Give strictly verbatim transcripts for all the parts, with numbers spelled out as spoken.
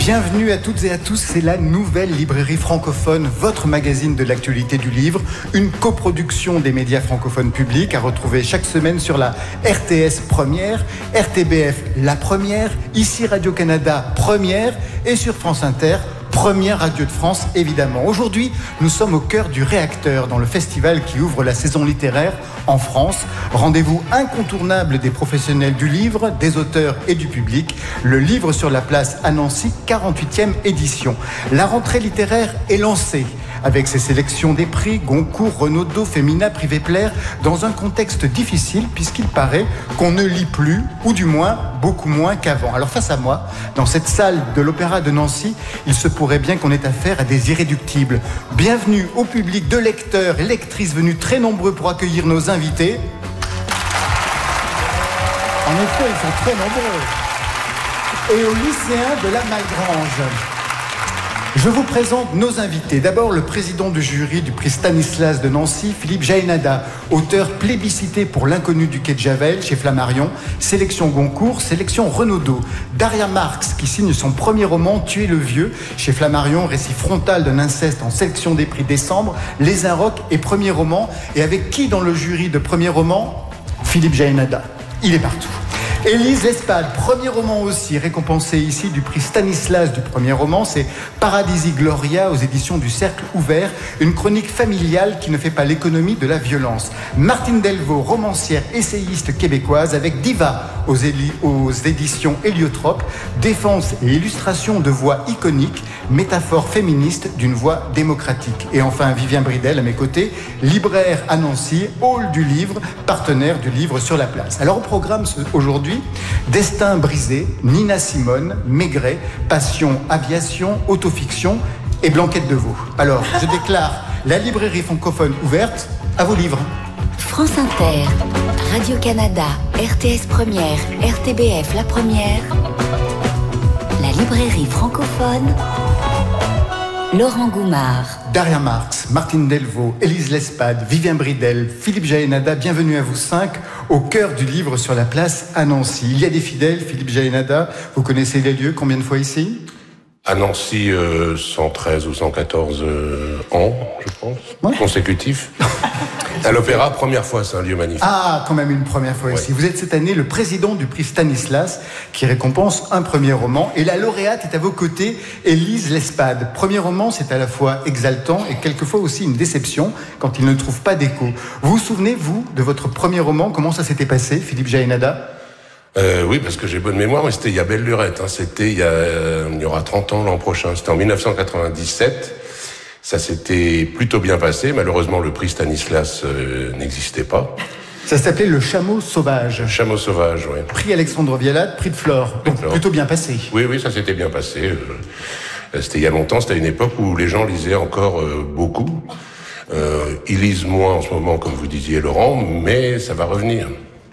Bienvenue à toutes et à tous, c'est la nouvelle librairie francophone, votre magazine de l'actualité du livre, une coproduction des médias francophones publics à retrouver chaque semaine sur la R T S Première, R T B F La Première, ici Radio-Canada Première et sur France Inter, Première radio de France évidemment. Aujourd'hui, nous sommes au cœur du Réacteur dans le festival qui ouvre la saison littéraire en France. Rendez-vous incontournable des professionnels du livre, des auteurs et du public. Le livre sur la place à Nancy, quarante-huitième édition. La rentrée littéraire est lancée avec ses sélections des prix Goncourt, Renaudot, Femina, Privé Plaire, dans un contexte difficile puisqu'il paraît qu'on ne lit plus, ou du moins beaucoup moins qu'avant. Alors face à moi, dans cette salle de l'Opéra de Nancy, il se pourrait bien qu'on ait affaire à des irréductibles. Bienvenue au public de lecteurs et lectrices venus très nombreux pour accueillir nos invités. En effet, ils sont très nombreux. Et aux lycéens de la Malgrange. Je vous présente nos invités. D'abord, le président du jury du prix Stanislas de Nancy, Philippe Jaénada, auteur plébiscité pour L'inconnu du quai de Javel chez Flammarion, sélection Goncourt, sélection Renaudot. Daria Marx, qui signe son premier roman, Tuer le vieux, chez Flammarion, récit frontal d'un inceste en sélection des prix Décembre, Les Inrocks et premier roman. Et avec qui dans le jury de premier roman? Philippe Jaénada. Il est partout. Élise Lespade, premier roman aussi, récompensé ici du prix Stanislas du premier roman, c'est Paradisi Gloria aux éditions du Cercle Ouvert, une chronique familiale qui ne fait pas l'économie de la violence. Martine Delvaux, romancière, essayiste québécoise, avec Diva aux, éli- aux éditions Héliotrope, défense et illustration de voix iconiques, métaphore féministe d'une voix démocratique. Et enfin, Vivien Bridel à mes côtés, libraire à Nancy, hall du livre, partenaire du livre sur la place. Alors au programme aujourd'hui, Destin brisé, Nina Simone, Maigret, Passion, Aviation, Autofiction et Blanquette de Veau. Alors, je déclare la librairie francophone ouverte, à vos livres. France Inter, Radio-Canada, R T S Première, R T B F La Première, la librairie francophone, Laurent Goumard. Daria Marx, Martine Delvaux, Élise Lespade, Vivien Bridel, Philippe Jaénada, bienvenue à vous cinq au cœur du livre sur la place à Nancy. Il y a des fidèles, Philippe Jaénada, vous connaissez les lieux, combien de fois ici? À Nancy, euh, cent treize ou cent quatorze euh, ans, je pense, ouais. Consécutifs. À l'Opéra, première fois, c'est un lieu magnifique. Ah, quand même une première fois ouais. Ici. Vous êtes cette année le président du prix Stanislas, qui récompense un premier roman. Et la lauréate est à vos côtés, Élise Lespade. Premier roman, c'est à la fois exaltant et quelquefois aussi une déception quand il ne trouve pas d'écho. Vous vous souvenez, vous, de votre premier roman? Comment ça s'était passé, Philippe Jaénada? Euh, oui, parce que j'ai bonne mémoire, mais c'était il y a belle lurette. Hein. C'était il y, a, euh, il y aura trente ans l'an prochain. C'était en dix-neuf cent quatre-vingt-dix-sept. Ça s'était plutôt bien passé. Malheureusement, le prix Stanislas euh, n'existait pas. Ça s'appelait Le Chameau Sauvage. Le Chameau Sauvage, oui. Prix Alexandre Vialat, prix de Flore. Donc Flore. Plutôt bien passé. Oui, oui, ça s'était bien passé. Euh, c'était il y a longtemps. C'était à une époque où les gens lisaient encore euh, beaucoup. Euh, ils lisent moins en ce moment, comme vous disiez, Laurent, mais ça va revenir.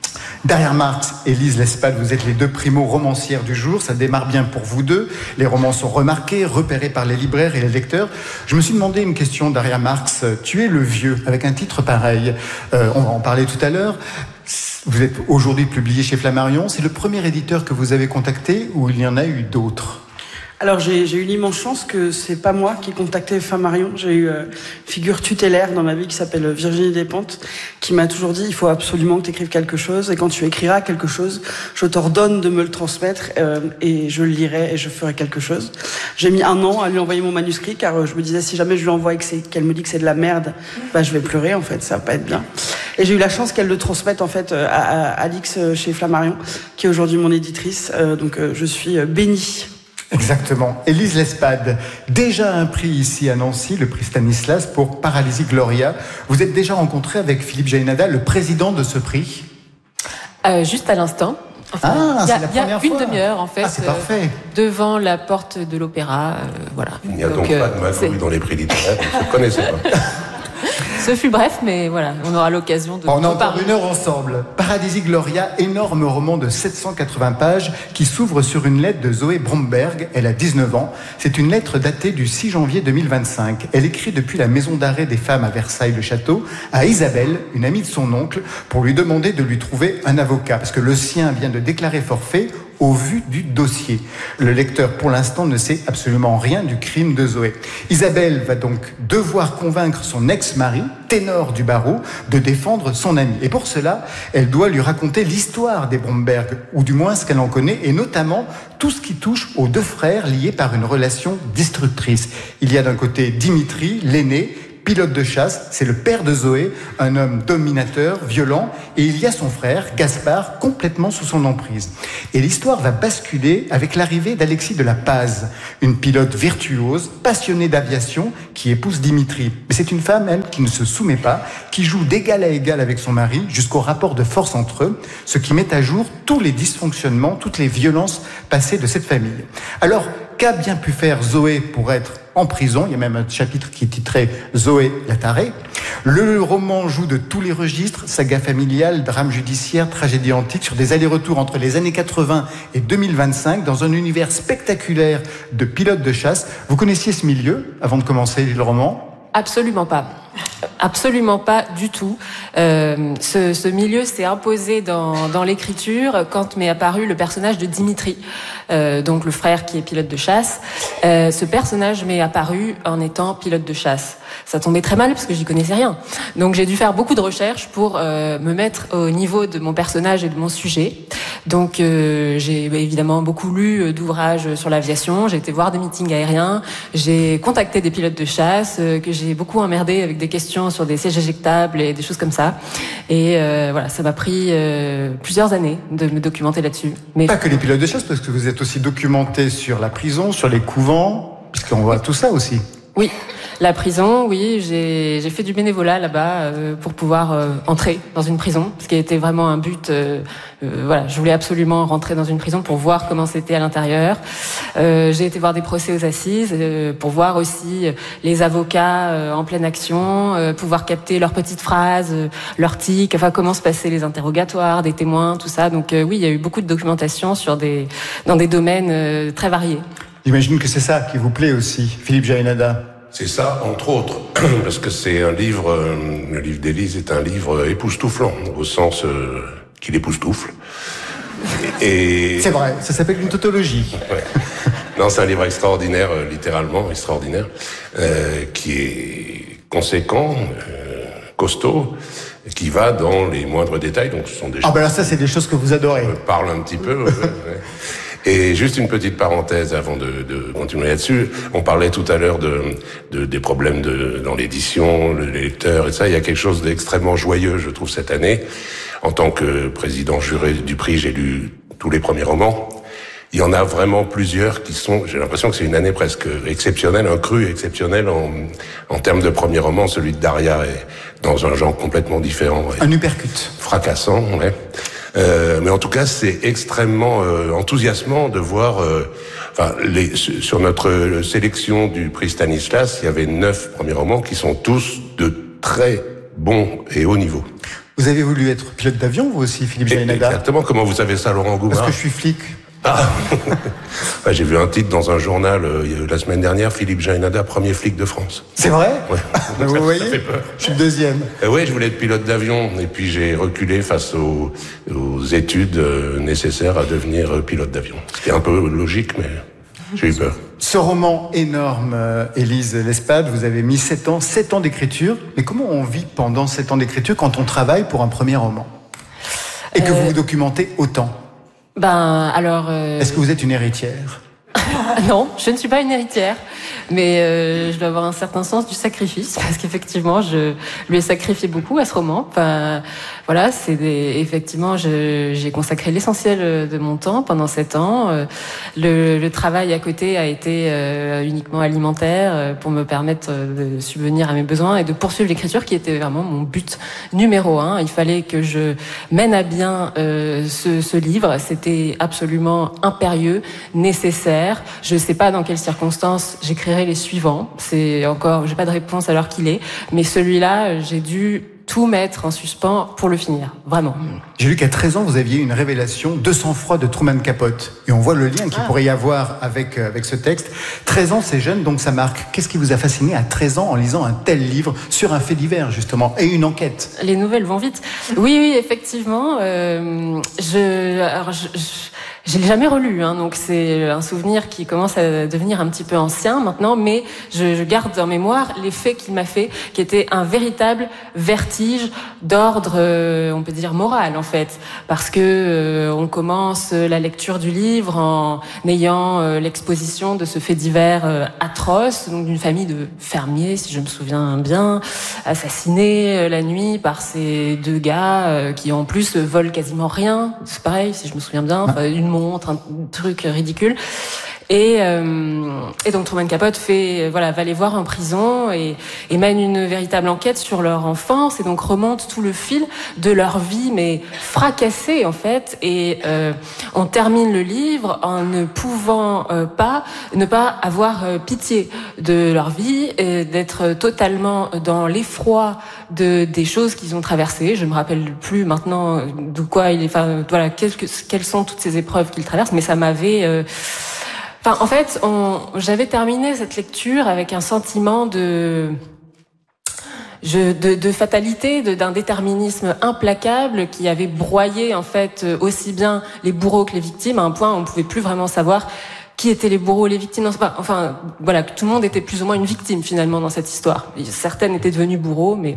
Daria Marx et Élise Lespade, vous êtes les deux primo-romancières du jour. Ça démarre bien pour vous deux. Les romans sont remarqués, repérés par les libraires et les lecteurs. Je me suis demandé une question, Daria Marx. Tuer le vieux, avec un titre pareil. Euh, on va en parler tout à l'heure. Vous êtes aujourd'hui publié chez Flammarion. C'est le premier éditeur que vous avez contacté ou il y en a eu d'autres? Alors j'ai, j'ai eu l'immense chance que c'est pas moi qui ai contacté Flammarion. J'ai eu euh, une figure tutélaire dans ma vie qui s'appelle Virginie Despentes, qui m'a toujours dit il faut absolument que tu écrives quelque chose, et quand tu écriras quelque chose, je t'ordonne de me le transmettre euh, et je le lirai et je ferai quelque chose. J'ai mis un an à lui envoyer mon manuscrit car euh, je me disais si jamais je lui envoie et que c'est, qu'elle me dit que c'est de la merde, bah je vais pleurer en fait, ça va pas être bien. Et j'ai eu la chance qu'elle le transmette en fait à, à Alix chez Flammarion, qui est aujourd'hui mon éditrice, euh, donc euh, je suis euh, bénie. Exactement. Élise Lespade, déjà un prix ici à Nancy, le prix Stanislas pour Paradisi Gloria. Vous êtes déjà rencontré avec Philippe Jaénada, le président de ce prix? euh, Juste à l'instant. Enfin, ah, il y a, c'est la il y a première une fois. demi-heure en fait, ah, c'est parfait. Euh, devant la porte de l'Opéra. Euh, voilà. Il n'y a donc, donc euh, pas de magouille dans les prix littéraires, vous ne connaissez pas. Ce fut bref, mais voilà, on aura l'occasion de... On a encore une heure ensemble. Paradisi Gloria, énorme roman de sept cent quatre-vingts pages qui s'ouvre sur une lettre de Zoé Bromberg. Elle a dix-neuf ans. C'est une lettre datée du six janvier deux mille vingt-cinq. Elle écrit depuis la maison d'arrêt des femmes à Versailles-le-Château à Isabelle, une amie de son oncle, pour lui demander de lui trouver un avocat. Parce que le sien vient de déclarer forfait au vu du dossier. Le lecteur, pour l'instant, ne sait absolument rien du crime de Zoé. Isabelle va donc devoir convaincre son ex-mari, ténor du barreau, de défendre son ami. Et pour cela, elle doit lui raconter l'histoire des Bromberg, ou du moins ce qu'elle en connaît, et notamment tout ce qui touche aux deux frères liés par une relation destructrice. Il y a d'un côté Dimitri, l'aîné, pilote de chasse, c'est le père de Zoé, un homme dominateur, violent, et il y a son frère, Gaspard, complètement sous son emprise. Et l'histoire va basculer avec l'arrivée d'Alexis de la Paz, une pilote virtuose, passionnée d'aviation, qui épouse Dimitri. Mais c'est une femme, elle, qui ne se soumet pas, qui joue d'égal à égal avec son mari, jusqu'au rapport de force entre eux, ce qui met à jour tous les dysfonctionnements, toutes les violences passées de cette famille. Alors, qu'a bien pu faire Zoé pour être en prison? Il y a même un chapitre qui est titré Zoé la tarée. Le roman joue de tous les registres, saga familiale, drame judiciaire, tragédie antique, sur des allers-retours entre les années quatre-vingts et deux mille vingt-cinq, dans un univers spectaculaire de pilotes de chasse. Vous connaissiez ce milieu avant de commencer le roman? Absolument pas. Absolument pas du tout. Euh, ce, ce milieu s'est imposé dans, dans l'écriture quand m'est apparu le personnage de Dimitri, euh, donc le frère qui est pilote de chasse. Euh, ce personnage m'est apparu en étant pilote de chasse. Ça tombait très mal parce que j'y connaissais rien. Donc j'ai dû faire beaucoup de recherches pour euh, me mettre au niveau de mon personnage et de mon sujet. Donc euh, j'ai évidemment beaucoup lu d'ouvrages sur l'aviation, j'ai été voir des meetings aériens, j'ai contacté des pilotes de chasse euh, que j'ai beaucoup emmerdé avec des questions sur des sièges éjectables et des choses comme ça. Et euh, voilà, ça m'a pris euh, plusieurs années de me documenter là-dessus. Mais pas que les pilotes de chasse, parce que vous êtes aussi documenté sur la prison, sur les couvents, puisqu'on voit tout ça aussi. Oui, la prison, oui, j'ai j'ai fait du bénévolat là-bas euh, pour pouvoir euh, entrer dans une prison, ce qui était vraiment un but. Euh, euh, voilà, je voulais absolument rentrer dans une prison pour voir comment c'était à l'intérieur. Euh, j'ai été voir des procès aux assises euh, pour voir aussi les avocats euh, en pleine action, euh, pouvoir capter leurs petites phrases, euh, leurs tics, enfin comment se passaient les interrogatoires, des témoins, tout ça. Donc euh, oui, il y a eu beaucoup de documentation sur des dans des domaines euh, très variés. J'imagine que c'est ça qui vous plaît aussi, Philippe Jaénada. C'est ça, entre autres, parce que c'est un livre, euh, le livre d'Élise est un livre époustouflant, au sens euh, qu'il époustoufle. Et... C'est vrai, ça s'appelle une tautologie. Ouais. Non, c'est un livre extraordinaire, euh, littéralement extraordinaire, euh, qui est conséquent, euh, costaud, qui va dans les moindres détails. Donc, ce sont des ah ben là, ça, c'est des choses que vous adorez. On parle un petit peu. Ouais, ouais. Et juste une petite parenthèse avant de, de continuer là-dessus. On parlait tout à l'heure de, de des problèmes de dans l'édition, le lecteur et ça. Il y a quelque chose d'extrêmement joyeux, je trouve, cette année. En tant que président juré du prix, j'ai lu tous les premiers romans. Il y en a vraiment plusieurs qui sont. J'ai l'impression que c'est une année presque exceptionnelle, un cru exceptionnel en en termes de premiers romans. Celui de Daria est dans un genre complètement différent. Un uppercut. Fracassant, ouais. Euh, mais en tout cas, c'est extrêmement euh, enthousiasmant de voir. Euh, enfin, les, sur notre sélection du prix Stanislas, il y avait neuf premiers romans qui sont tous de très bon et haut niveau. Vous avez voulu être pilote d'avion, vous aussi, Philippe Jaénada? Exactement. Comment vous savez ça, Laurent Goumard? Parce que je suis flic. Ah. Bah, j'ai vu un titre dans un journal euh, la semaine dernière, Philippe Jaénada, premier flic de France. C'est vrai? Ouais. Vous ça, voyez, ça fait peur. Je suis le deuxième. Euh, oui, je voulais être pilote d'avion, et puis j'ai reculé face aux, aux études euh, nécessaires à devenir euh, pilote d'avion. Ce qui est un peu logique, mais j'ai eu peur. Ce roman énorme, euh, Élise Lespade, vous avez mis sept ans, sept ans d'écriture. Mais comment on vit pendant sept ans d'écriture quand on travaille pour un premier roman? Et que euh... vous vous documentez autant? Ben, alors... Euh... Est-ce que vous êtes une héritière? Non, je ne suis pas une héritière, mais euh, je dois avoir un certain sens du sacrifice, parce qu'effectivement, je lui ai sacrifié beaucoup à ce roman. Enfin, voilà, c'est des, effectivement, je, j'ai consacré l'essentiel de mon temps pendant sept ans. Le, le travail à côté a été euh, uniquement alimentaire pour me permettre de subvenir à mes besoins et de poursuivre l'écriture, qui était vraiment mon but numéro un. Il fallait que je mène à bien euh, ce, ce livre. C'était absolument impérieux, nécessaire. Je ne sais pas dans quelles circonstances j'écrirai les suivants. C'est encore, j'ai pas de réponse à l'heure qu'il est, mais celui-là, j'ai dû tout mettre en suspens pour le finir, vraiment. J'ai lu qu'à treize ans, vous aviez une révélation de sang-froid de Truman Capote. Et on voit le lien qu'il ah. pourrait y avoir avec, euh, avec ce texte. treize ans, c'est jeune, donc ça marque. Qu'est-ce qui vous a fasciné à treize ans en lisant un tel livre sur un fait divers, justement, et une enquête? Les nouvelles vont vite. Oui, oui, effectivement. Euh, je, alors je, je Je l'ai jamais relu, hein, donc c'est un souvenir qui commence à devenir un petit peu ancien maintenant, mais je, je garde en mémoire l'effet qu'il m'a fait, qui était un véritable vertige d'ordre, euh, on peut dire moral en fait, parce que euh, on commence la lecture du livre en ayant euh, l'exposition de ce fait divers euh, atroce, donc d'une famille de fermiers, si je me souviens bien, assassinés euh, la nuit par ces deux gars euh, qui en plus volent quasiment rien, c'est pareil si je me souviens bien, enfin, une montre, un truc ridicule. Et, euh, et donc Truman Capote fait, voilà, va les voir en prison et, et mène une véritable enquête sur leur enfance et donc remonte tout le fil de leur vie, mais fracassée en fait. Et euh, on termine le livre en ne pouvant euh, pas ne pas avoir euh, pitié de leur vie, et d'être totalement dans l'effroi de des choses qu'ils ont traversées. Je me rappelle plus maintenant de quoi il est, enfin voilà, quelles, quelles sont toutes ces épreuves qu'ils traversent, mais ça m'avait euh, Enfin, en fait, on, j'avais terminé cette lecture avec un sentiment de, je, de, de fatalité, de, d'un déterminisme implacable qui avait broyé en fait aussi bien les bourreaux que les victimes, à un point où on pouvait plus vraiment savoir qui étaient les bourreaux et les victimes. Non, c'est pas, enfin, voilà, tout le monde était plus ou moins une victime finalement dans cette histoire. Certaines étaient devenues bourreaux, mais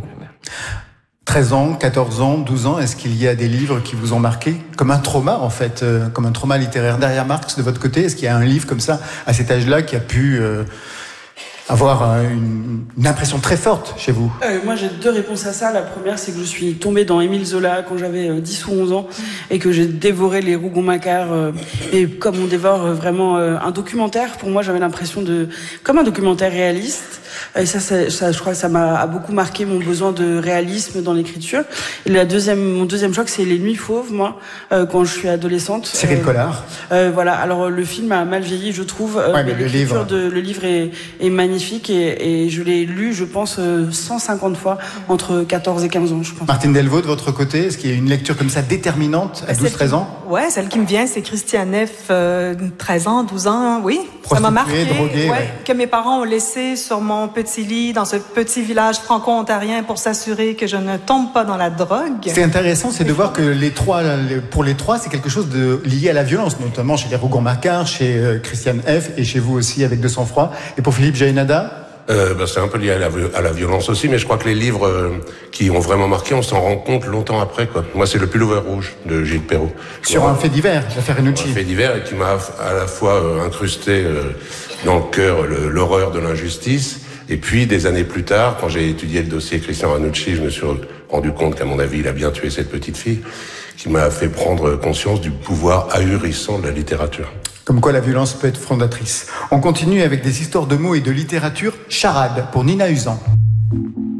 treize ans, quatorze ans, douze ans, est-ce qu'il y a des livres qui vous ont marqué comme un trauma en fait, euh, comme un trauma littéraire derrière Marx de votre côté? Est-ce qu'il y a un livre comme ça à cet âge-là qui a pu euh, avoir euh, une, une impression très forte chez vous? euh, Moi j'ai deux réponses à ça. La première c'est que je suis tombée dans Émile Zola quand j'avais euh, dix ou onze ans et que j'ai dévoré les Rougon-Macquart euh, et comme on dévore euh, vraiment euh, un documentaire, pour moi j'avais l'impression de comme un documentaire réaliste. Et ça, ça, ça, je crois que ça m'a beaucoup marqué mon besoin de réalisme dans l'écriture. Et la deuxième, mon deuxième choc, c'est Les Nuits Fauves, moi, euh, quand je suis adolescente. Cyril euh, Collard. Euh, voilà. Alors le film a mal vieilli, je trouve. Euh, ouais, mais, mais le livre, de, le livre est, est magnifique et, et je l'ai lu, je pense, cent cinquante fois entre quatorze et quinze ans, je pense. Martine Delvaux, de votre côté, est-ce qu'il y a une lecture comme ça déterminante à douze treize ans? Ouais, celle qui me vient, c'est Christiane F, euh, treize ans, douze ans, oui. Ça m'a marqué. Droguée, ouais, ouais. Que mes parents ont laissé sur mon petit lit dans ce petit village franco-ontarien pour s'assurer que je ne tombe pas dans la drogue. C'est intéressant, c'est de voir que les trois, les, pour les trois, c'est quelque chose de lié à la violence, notamment chez les Rougon-Macquart, chez euh, Christiane F et chez vous aussi avec De sang-froid. Et pour Philippe Jaénada? Euh, bah, c'est un peu lié à la, à la violence aussi, mais je crois que les livres euh, qui ont vraiment marqué, on s'en rend compte longtemps après, quoi. Moi, c'est Le Pullover rouge de Gilles Perrault. Sur un fait divers, l'affaire Renucci. Un fait divers et qui m'a à la fois euh, incrusté euh, dans le cœur le, l'horreur de l'injustice. Et puis, des années plus tard, quand j'ai étudié le dossier Christian Ranucci, je me suis rendu compte qu'à mon avis, il a bien tué cette petite fille, qui m'a fait prendre conscience du pouvoir ahurissant de la littérature. Comme quoi la violence peut être fondatrice. On continue avec des histoires de mots et de littérature. Charade pour Nina Usan.